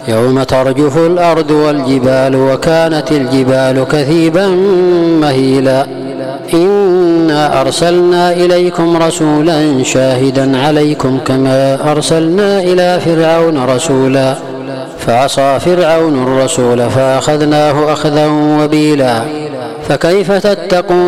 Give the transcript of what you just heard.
يوم ترجف الأرض والجبال وكانت الجبال كثيبا مهيلا إنا أرسلنا إليكم رسولا شاهدا عليكم كما أرسلنا إلى فرعون رسولا فعصى فرعون الرسول فأخذناه أخذا وبيلا فكيف تتقون